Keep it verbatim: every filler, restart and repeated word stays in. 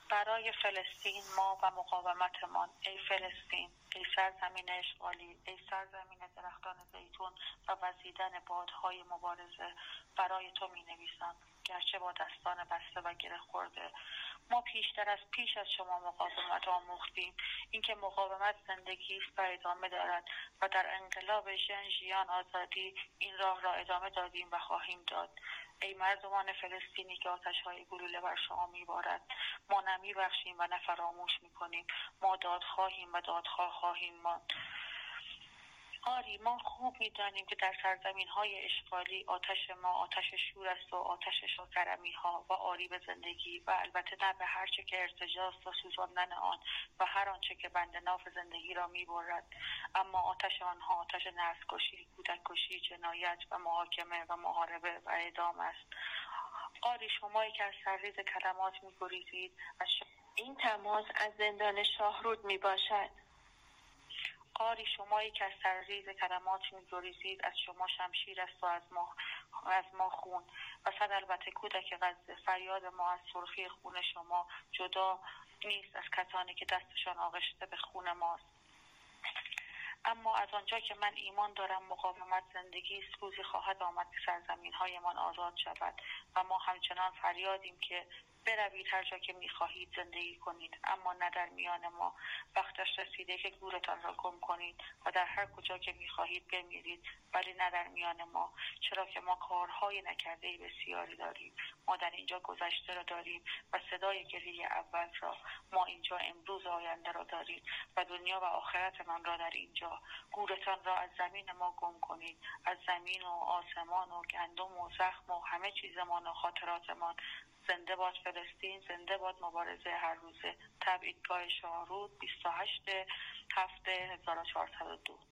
برای فلسطین ما و مقاومتمان، ای فلسطین، ای سرزمین اشغالی، ای سرزمین درختان زیتون و وزیدن بادهای مبارزه، برای تو می نویسم، گرچه با دستان بسته و گره خورده. ما پیشتر از پیش از شما مقاومت آموختیم. اینکه مقاومت زندگی است و ادامه دارد و در انقلاب ژن ژیان آزادی این راه را ادامه دادیم و خواهیم داد. ای مردمان فلسطینی که آتش‌های گلوله بر شما می‌بارد، ما نمی بخشیم و نه فراموش می‌کنیم. ما دادخواهیم و دادخواه خواهیم ماند. آری، ما خوب می‌دانیم که در سرزمین‌های اشغالی آتش ما آتش شور است و آتش شاکرمی‌ها و آری به زندگی و البته نه به هر چه که ارتجاست و سوزاندن آن و هر آنچه که بند ناف زندگی را می‌برد. اما آتش آنها آتش نسل‌کشی، کودک‌کشی، جنایت و محاکمه و محاربه و اعدام است. آری، شمایی که از سرریز کلمات می‌گریزید، از ش... این تماس از زندان شاهرود میباشد. آری، شمایی که از سرریز کلمات می‌گریزید، از شما شمشیر است و از ما از ما خون. و صد البته کودک غزه، فریاد ما از سرخی خون شما جدا نیست از کسانی که دستشان آغشته به خون ماست. اما از آنجا که من ایمان دارم مقاومت زندگی است، روزی خواهد آمد که سرزمین‌هایمان آزاد شود و ما همچنان فریادیم که بروید هر جا که می‌خواهید زندگی کنید، اما نه در میان ما. وقتش رسیده که گورتان را گم کنید و در هر کجا که می‌خواهید بمیرید، ولی نه در میان ما، چرا که ما کارهای نکرده‌ای بسیاری داریم. ما در اینجا گذشته را داریم و صدای گریه اول را. ما اینجا امروز آینده را داریم و دنیا و آخرتمان را در اینجا. گورتان را از زمین ما گم کنید، از زمین و آسمان و گندم و زخم و همه چیزمان و خاطراتمان. زنده باد فلسطین، زنده باد مبارزه هر روزه. تبعیدگاه شاهرود، بیست و هشت هفته هزار و چهارصد و دو.